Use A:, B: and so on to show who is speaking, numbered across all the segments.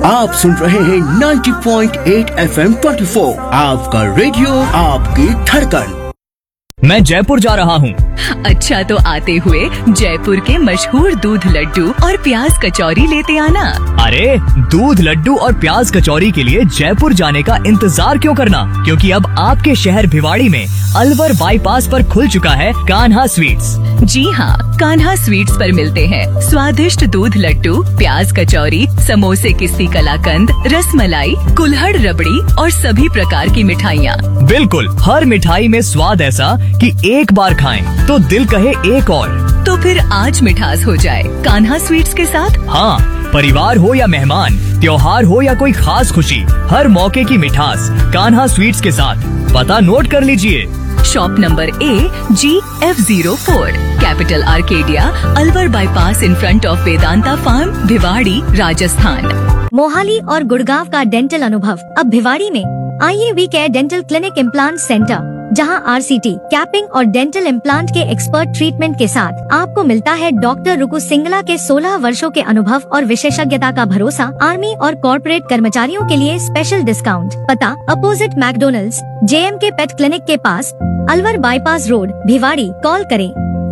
A: आप सुन रहे हैं 90.8 FM 24, आपका रेडियो, आपकी धड़कन।
B: मैं जयपुर जा रहा हूँ।
C: अच्छा, तो आते हुए जयपुर के मशहूर दूध लड्डू और प्याज कचौरी लेते आना।
B: अरे, दूध लड्डू और प्याज कचौरी के लिए जयपुर जाने का इंतजार क्यों करना, क्योंकि अब आपके शहर भिवाड़ी में अलवर बाईपास पर खुल चुका है कान्हा स्वीट्स।
C: जी हाँ, कान्हा स्वीट्स पर मिलते हैं स्वादिष्ट दूध लड्डू, प्याज कचौरी, समोसे, किस्ती कलाकंद, रसमलाई, कुल्हड़ रबड़ी और सभी प्रकार की मिठाइयाँ।
B: बिल्कुल, हर मिठाई में स्वाद ऐसा कि एक बार खाएं तो दिल कहे एक और।
C: तो फिर आज मिठास हो जाए कान्हा स्वीट्स के साथ।
B: हाँ, परिवार हो या मेहमान, त्योहार हो या कोई खास खुशी, हर मौके की मिठास कान्हा स्वीट्स के साथ। पता नोट कर लीजिए।
C: Shop number AGF04, capital Arcadia, Alwar bypass in front of Vedanta farm, Bhiwadi, Rajasthan.
D: Mohali और गुड़गांव का डेंटल अनुभव अब भिवाड़ी में। आइए we care dental clinic implant centre, जहां RCT, कैपिंग और डेंटल इम्प्लांट के एक्सपर्ट ट्रीटमेंट के साथ आपको मिलता है डॉक्टर रुकु सिंगला के 16 वर्षों के अनुभव और विशेषज्ञता का भरोसा। आर्मी और कॉर्पोरेट कर्मचारियों के लिए स्पेशल डिस्काउंट। पता opposite McDonald's, JMK pet clinic के पास, Alwar bypass road, Bhiwadi. Call करें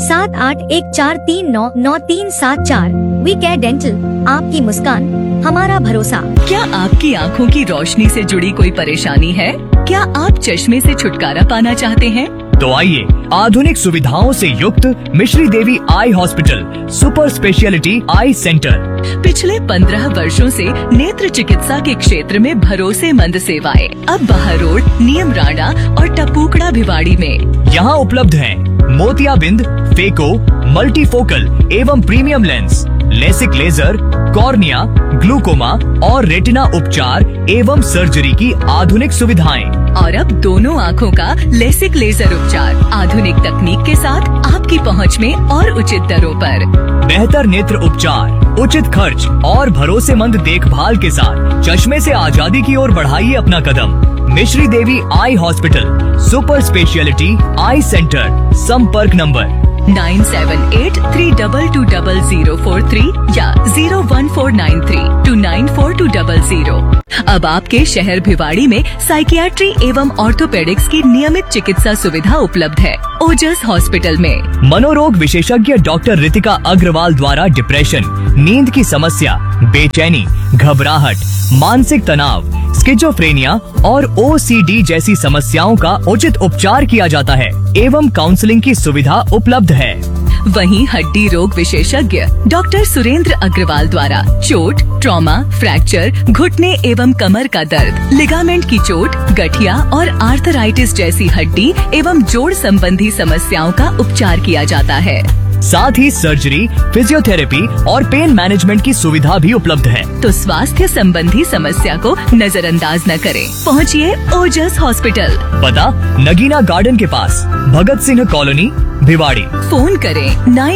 D: 7814399374। वी केयर डेंटल, आपकी मुस्कान हमारा भरोसा।
C: क्या आपकी आँखों की रोशनी से जुड़ी कोई परेशानी है? क्या आप चश्मे से छुटकारा पाना चाहते हैं?
B: तो आइए, आधुनिक सुविधाओं से युक्त मिश्री देवी आई हॉस्पिटल सुपर स्पेशलिटी आई सेंटर।
C: पिछले 15 वर्षों से नेत्र चिकित्सा के क्षेत्र में भरोसेमंद सेवाएं। अब बाहर रोड, नियम राणा और टपूकड़ा भिवाड़ी में।
B: यहाँ उपलब्ध हैं मोतियाबिंद, फेको, मल्टीफोकल एवं premium lens, LASIK laser, cornea, glaucoma और रेटिना उपचार एवं सर्जरी की आधुनिक सुविधाएं।
C: और अब दोनों आँखों का लेसिक लेजर उपचार आधुनिक तकनीक के साथ आपकी पहुँच में और उचित दरों पर।
B: बेहतर नेत्र उपचार, उचित खर्च और भरोसेमंद देखभाल के साथ चश्मे से आजादी की ओर बढ़ाइए अपना कदम। मिश्री देवी आई हॉस्पिटल सुपर स्पेशलिटी आई सेंटर। संपर्क नंबर
C: 9783220043 या 01493294200। अब आपके शहर भिवाड़ी में साइकियाट्री एवं ऑर्थोपेडिक्स की नियमित चिकित्सा सुविधा उपलब्ध है ओजस हॉस्पिटल में।
B: मनोरोग विशेषज्ञ डॉक्टर रितिका अग्रवाल द्वारा डिप्रेशन, नींद की समस्या, बेचैनी, घबराहट, मानसिक तनाव, स्किज़ोफ्रेनिया और OCD जैसी समस्याओं का उचित उपचार किया जाता है एवं काउंसलिंग की सुविधा उपलब्ध है।
C: वहीं हड्डी रोग विशेषज्ञ डॉक्टर सुरेंद्र अग्रवाल द्वारा चोट, ट्रॉमा, फ्रैक्चर, घुटने एवं कमर का दर्द, लिगामेंट की चोट, गठिया और आर्थराइटिस जैसी हड्डी एवं जोड़ संबंधी समस्याओं का उपचार किया जाता है।
B: साथ ही सर्जरी, फिजियोथेरेपी और पेन मैनेजमेंट की सुविधा भी उपलब्ध है।
C: तो स्वास्थ्य संबंधी समस्या को नजरअंदाज न करें, पहुँचिए ओजस हॉस्पिटल।
B: पता नगीना गार्डन के पास, भगत सिंह कॉलोनी, भिवाड़ी।
C: फोन करें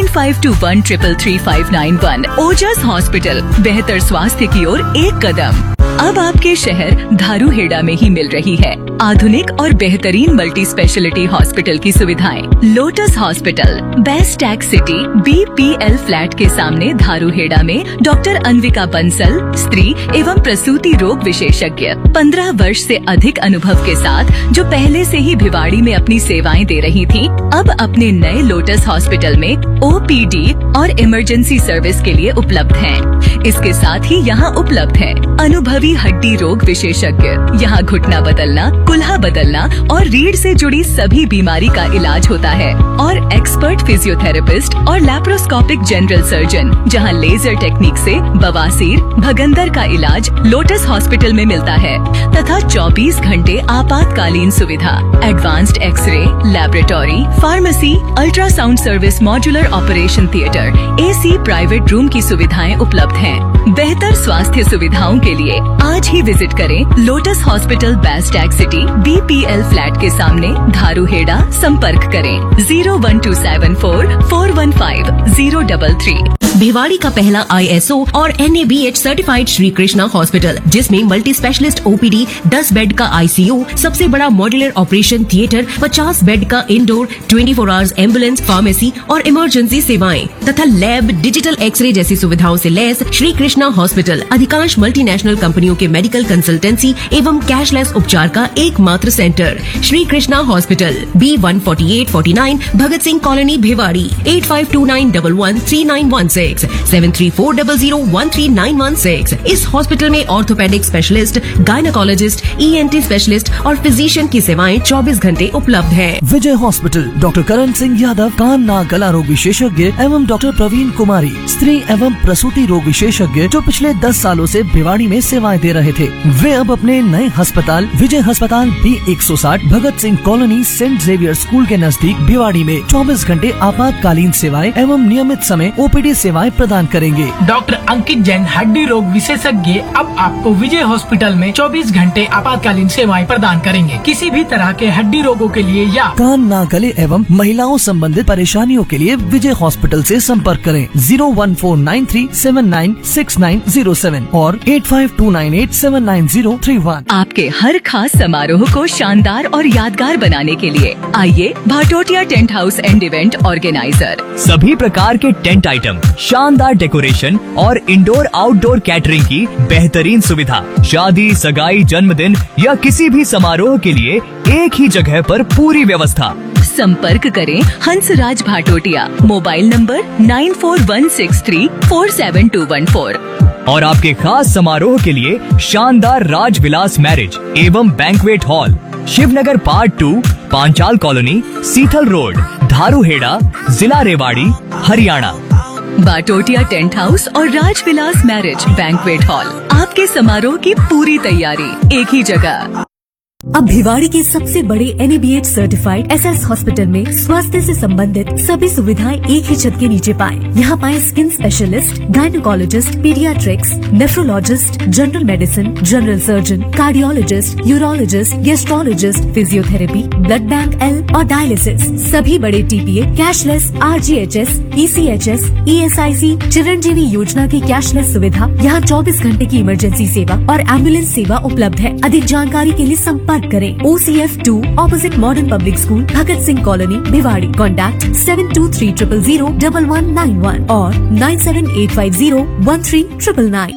C: 9521333591। ओजस हॉस्पिटल, बेहतर स्वास्थ्य की ओर एक कदम। अब आपके शहर धारूहेड़ा में ही मिल रही है आधुनिक और बेहतरीन मल्टी स्पेशलिटी हॉस्पिटल की सुविधाएं। Lotus hospital, best tag city, BPL flat के सामने धारूहेड़ा में डॉक्टर अन्विका बंसल, स्त्री एवं प्रसूति रोग विशेषज्ञ, 15 वर्ष से अधिक अनुभव के साथ, जो पहले से ही भिवाड़ी में अपनी सेवाएं दे रही थी, अब अपने नए लोटस हॉस्पिटल में OPD और इमरजेंसी सर्विस के लिए उपलब्ध हैं। इसके साथ ही यहाँ उपलब्ध है अनुभवी हड्डी रोग विशेषज्ञ। यहाँ घुटना बदलना, कुल्हा बदलना और रीढ़ से जुड़ी सभी बीमारी का इलाज होता है। और एक्सपर्ट फिजियोथेरेपिस्ट और लैप्रोस्कोपिक जनरल सर्जन, जहाँ लेजर टेक्निक से बवासीर, भगंदर का इलाज लोटस हॉस्पिटल में मिलता है। तथा 24 घंटे आपातकालीन सुविधा, advanced x ray, laboratory, pharmacy, ultrasound service, modular operation theatre, AC private room की सुविधाएं उपलब्ध हैं। बेहतर स्वास्थ्य सुविधाओं के लिए आज ही विजिट करें lotus hospital, best tag city, BPL flat के सामने, धारूहेड़ा। संपर्क करें 01274 415 033। भिवाड़ी का पहला ISO और NABH certified Shri Krishna hospital, जिसमें मल्टी स्पेशलिस्ट OPD, 10 बेड का ICU, सबसे बड़ा मॉड्यूलर ऑपरेशन थिएटर, 50 बेड का इंडोर, 24 आवर्स एम्बुलेंस, फार्मेसी और इमरजेंसी सेवाएं तथा लैब, डिजिटल एक्सरे जैसी सुविधाओं से लैस श्री कृष्णा हॉस्पिटल अधिकांश मल्टीनेशनल कंपनियों के मेडिकल कंसल्टेंसी एवं कैशलेस उपचार का एकमात्र centre. Shri Krishna hospital, B14849 Bhagat Singh colony, Bhiwadi. 8529113916 7340013916। इस हॉस्पिटल में orthopaedic specialist, gynaecologist, ENT specialist और फिजिशियन की सेवाएं 24 घंटे उपलब्ध है।
E: विजय हॉस्पिटल, डॉक्टर करण सिंह यादव, कान नाक गला रोग विशेषज्ञ एवं डॉक्टर प्रवीण कुमारी, स्त्री एवं प्रसूति रोग विशेषज्ञ, जो पिछले 10 सालों से भिवाड़ी में सेवाएं दे रहे थे। वे अब अपने नए अस्पताल विजय अस्पताल B160 Bhagat Singh colony, Saint Xavier school के नजदीक भिवाड़ी में 24 घंटे आपातकालीन सेवाएं एवं नियमित समय OPD सेवाएं प्रदान करेंगे।
F: डॉक्टर अंकित जैन, हड्डी रोग विशेषज्ञ, अब आपको विजय हॉस्पिटल में 24 घंटे आपातकालीन सेवाएं प्रदान करेंगे। किसी भी तरह के हड्डी रोगों के लिए या
E: कान नाक गले एवं महिलाओं संबंधित परेशानियों के लिए विजय हॉस्पिटल से संपर्क करें 01493796907 और 8529879031।
C: आपके हर खास समारोह को शानदार और यादगार बनाने के लिए आइए Bhatotia tent house and event organiser.
B: सभी प्रकार के टेंट आइटम, शानदार डेकोरेशन और इंडोर आउटडोर कैटरिंग की बेहतरीन सुविधा। शादी, सगाई, जन्मदिन या किसी भी समारोह के लिए एक ही जगह पर पूरी व्यवस्था।
C: संपर्क करें हंसराज भाटोटिया, मोबाइल नंबर 9416347214।
B: और आपके खास समारोह के लिए शानदार राजविलास मैरिज एवं banquet hall, Shivnagar part 2, Panchal colony, Sithal road, Dharuhera, जिला रेवाड़ी, हरियाणा।
C: भाटोटिया टेंट हाउस और राजविलास मैरिज बैंक्वेट हॉल, आपके समारोह की पूरी तैयारी एक ही जगह।
G: अब भिवाड़ी के सबसे बड़े NABH सर्टिफाइड SS हॉस्पिटल में स्वास्थ्य से संबंधित सभी सुविधाएं एक ही छत के नीचे पाएं। यहाँ पाएं skin specialist, gynaecologist, paediatrics, nephrologist, general medicine, general surgeon, cardiologist, urologist, gastrologist, physiotherapy, blood bank L और डायलिसिस। सभी बड़े TPA, cashless, RGHS, ECHS, ESIC, Chiranjeevi योजना की कैशलेस सुविधा, यहाँ 24 घंटे की इमरजेंसी सेवा और एम्बुलेंस सेवा उपलब्ध है। अधिक जानकारी के लिए संपर्क करें OCF2 opposite modern public school, Bhagat Singh colony, Bhiwadi. Contact 7230001191 और 9785013999।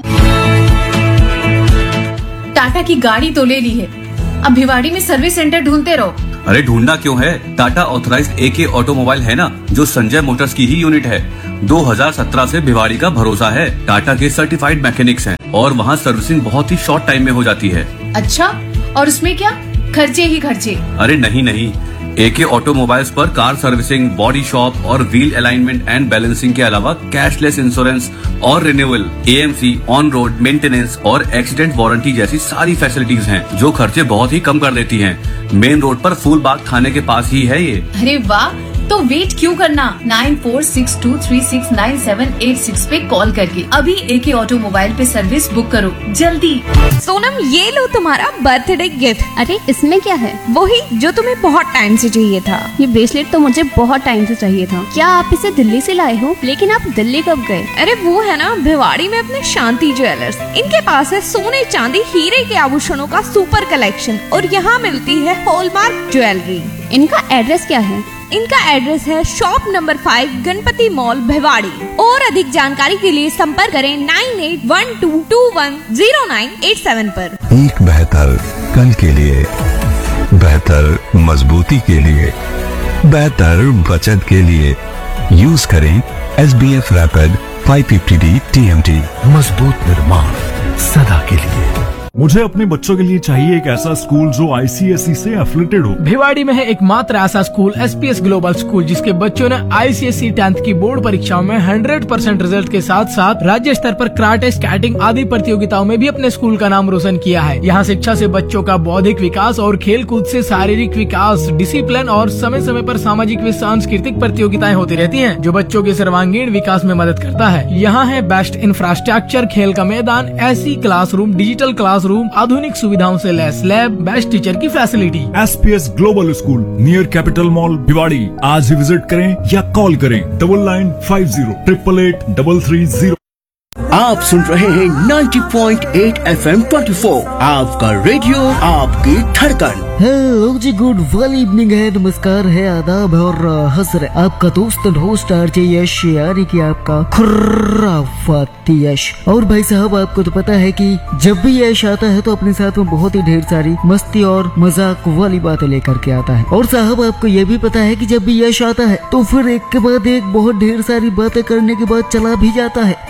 H: टाटा की गाड़ी तो ले ली है, अब भिवाड़ी में सर्विस सेंटर ढूंढते रहो।
I: अरे ढूंढना क्यों है, टाटा ऑथराइज्ड AK ऑटोमोबाइल है ना, जो संजय मोटर्स की ही यूनिट है। 2017 से भिवाड़ी का भरोसा है। टाटा के सर्टिफाइड मैकेनिक्स हैं और वहाँ सर्विसिंग बहुत ही शॉर्ट टाइम में हो जाती है।
H: अच्छा, और उसमें क्या खर्चे ही खर्चे? अरे
I: नहीं, AK ऑटोमोबाइल्स पर कार सर्विसिंग, बॉडी शॉप और व्हील अलाइनमेंट एंड बैलेंसिंग के अलावा कैशलेस इंश्योरेंस और renewal, AMC, on road maintenance और एक्सीडेंट वारंटी जैसी सारी फैसिलिटीज हैं, जो खर्चे बहुत ही कम कर देती हैं। मेन रोड पर फूलबाग थाने के पास ही है ये।
H: अरे वाह, तो वेट क्यों करना, 9462369786 पे कॉल करके अभी AK ऑटोमोबाइल पे सर्विस बुक करो जल्दी।
J: सोनम, ये लो तुम्हारा बर्थडे गिफ्ट।
K: अरे इसमें क्या है?
J: वही जो तुम्हें बहुत टाइम से चाहिए था।
K: ये ब्रेसलेट तो मुझे बहुत टाइम से चाहिए था। क्या आप इसे दिल्ली से लाए हो? लेकिन आप दिल्ली कब गए?
J: अरे वो है ना भिवाड़ी में अपने शांति ज्वेलर्स। इनके पास है सोने, चांदी, हीरे के आभूषणों का सुपर कलेक्शन और यहाँ मिलती है हॉलमार्क ज्वेलरी।
K: इनका एड्रेस क्या है?
J: इनका एड्रेस है shop number 5, Ganpati mall, Bhiwadi. और अधिक जानकारी के लिए संपर्क करें 9812210987 पर।
L: एक बेहतर कल के लिए, बेहतर मजबूती के लिए, बेहतर बचत के लिए यूज करें SBF रैपिड 550D TMT। मजबूत निर्माण सदा के लिए।
M: मुझे अपने बच्चों के लिए चाहिए एक ऐसा स्कूल जो ICSE से एफिलिएटेड हो।
F: भिवाड़ी में है एकमात्र ऐसा स्कूल SPS ग्लोबल स्कूल, जिसके बच्चों ने ICSE 10th की बोर्ड परीक्षाओं में 100% रिजल्ट के साथ साथ राज्य स्तर पर कराटे, स्केटिंग आदि प्रतियोगिताओं में भी अपने स्कूल का नाम रोशन किया है। यहाँ शिक्षा से बच्चों का बौद्धिक विकास और खेल कूद से शारीरिक विकास, डिसिप्लिन और समय समय पर सामाजिक व सांस्कृतिक प्रतियोगिताएं होती रहती हैं, जो बच्चों के सर्वांगीण विकास में मदद करता है। यहाँ है बेस्ट इंफ्रास्ट्रक्चर, खेल का मैदान, ऐसी क्लासरूम, डिजिटल क्लासरूम क्लासरूम, आधुनिक सुविधाओं से लैस लैब, बेस्ट टीचर की facility.
M: SPS global school near capital mall Bhiwadi. आज ही विजिट करें या कॉल करें 9950888330।
A: आप सुन रहे हैं 90.8 FM 24 आपका रेडियो आपकी धड़कन।
N: हेलो जी, गुड वेल इवनिंग है, नमस्कार है, आदाब है और हसर है आपका दोस्त होस्ट आरजे यश, यानी कि आपका खुर्राफाती यश। और भाई साहब, आपको तो पता है कि जब भी यश आता है तो अपने साथ में बहुत ही ढेर सारी मस्ती और मजाक वाली बातें लेकर के आता है। और साहब, आपको ये भी पता है कि जब भी यश आता है तो फिर एक के बाद एक बहुत ढेर सारी बातें करने के बाद चला भी जाता है।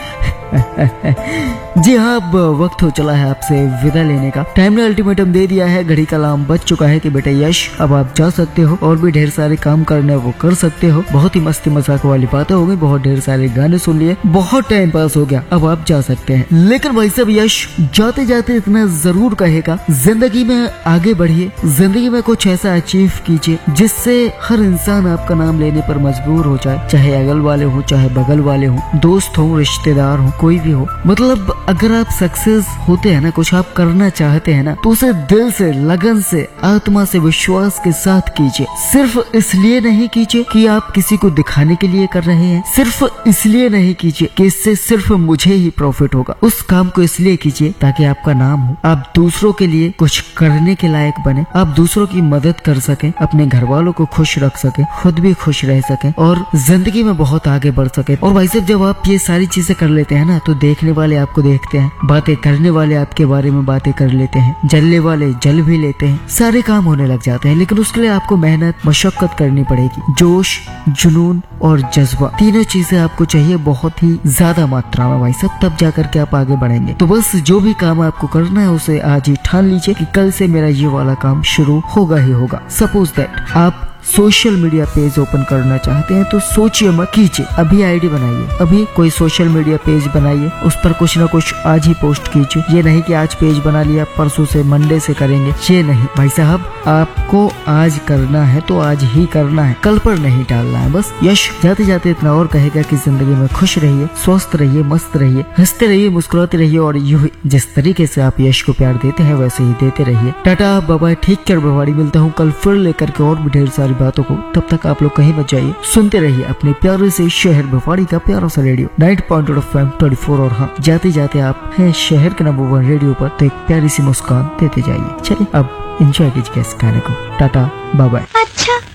N: जी हाँ, अब वक्त हो चला है आपसे विदा लेने का। टाइम ने अल्टीमेटम दे दिया है, घड़ी का अलार्म बज चुका है कि बेटा यश अब आप जा सकते हो, और भी ढेर सारे काम करने वो कर सकते हो। बहुत ही मस्ती मजाक वाली बातें हो गई, बहुत ढेर सारे गाने सुन लिए, बहुत टाइम पास हो गया, अब आप जा सकते हैं। लेकिन भाई साहब, यश जाते जाते इतना जरूर कहेगा, जिंदगी में आगे बढ़िए, जिंदगी में कुछ ऐसा अचीव कीजिए जिससे हर इंसान आपका नाम लेने पर मजबूर हो जाए, चाहे अगल वाले हो, चाहे बगल वाले हो, दोस्त हो, रिश्तेदार हो, कोई भी हो। मतलब अगर आप सक्सेस होते हैं ना, कुछ आप करना चाहते हैं ना, तो उसे दिल से, लगन से, आत्मा से, विश्वास के साथ कीजिए। सिर्फ इसलिए नहीं कीजिए कि आप किसी को दिखाने के लिए कर रहे हैं, सिर्फ इसलिए नहीं कीजिए कि इससे सिर्फ मुझे ही प्रॉफिट होगा। उस काम को इसलिए कीजिए ताकि आपका नाम हो, आप दूसरों के लिए कुछ करने के लायक बने, आप दूसरों की मदद कर सके, अपने घर वालों को खुश रख सके, खुद भी खुश रह सके और जिंदगी में बहुत आगे बढ़ सके। और भाई साहब, जब आप ये सारी चीजें कर लेते हैं ना, तो देखने वाले आपको देखते हैं, बातें करने वाले आपके बारे में बातें कर लेते हैं, जलने वाले जल भी लेते हैं, सारे काम होने लग जाते हैं। लेकिन उसके लिए आपको मेहनत, मशक्कत करनी पड़ेगी। जोश, जुनून और जज्बा, तीनों चीजें आपको चाहिए बहुत ही ज्यादा मात्रा में भाई साहब, तब जाकर के आप आगे बढ़ेंगे। तो बस जो भी काम आपको करना है उसे आज ही ठान लीजिए कि कल से मेरा ये वाला काम शुरू होगा ही होगा। सपोज दैट आप सोशल मीडिया पेज ओपन करना चाहते हैं तो सोचिए मत, कीजिए, अभी आईडी बनाइए, अभी कोई सोशल मीडिया पेज बनाइए, उस पर कुछ ना कुछ आज ही पोस्ट कीजिए। ये नहीं कि आज पेज बना लिया, परसों से, मंडे से करेंगे, ये नहीं भाई साहब, आपको आज करना है तो आज ही करना है, कल पर नहीं टालना है। बस यश जाते जाते इतना और कहेगा कि जिंदगी में खुश रहिए, स्वस्थ रहिए, मस्त रहिए, हंसते रहिए, मुस्कुराते रहिए, और यूं ही जिस तरीके से आप यश को प्यार देते हैं वैसे ही देते रहिए। टाटा बाय बाय, ठीक केयर भिवाड़ी, मिलता हूँ कल फिर लेकर के और भी ढेर सारी बातों को। तब तक आप लोग कहीं मत जाइए, सुनते रहिए अपने प्यारे से शहर भिवाड़ी का प्यारा सा रेडियो 90.8 FM 24। और हाँ, जाते जाते आप हैं शहर के नंबर 1 रेडियो पर, तो एक प्यारी सी मुस्कान देते जाइए। चलिए अब एंजॉय कीजिए इस गाने को। Tata bye bye.
O: अच्छा